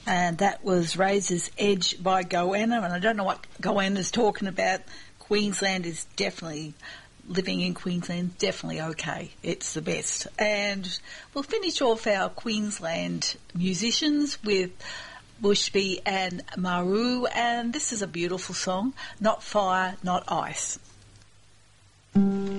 And that was Razor's Edge by Goanna, and I don't know what Goanna's talking about. Queensland is definitely, living in Queensland, definitely okay. It's the best. And we'll finish off our Queensland musicians with Bushby and Maru, and this is a beautiful song, Not Fire, Not Ice.